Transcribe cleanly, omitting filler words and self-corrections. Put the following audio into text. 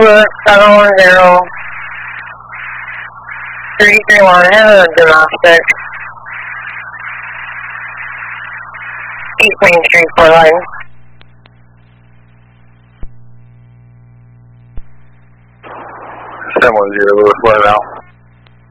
Louis 710 331, have a domestic. East Main Street, Portland. 710 Louis, what now?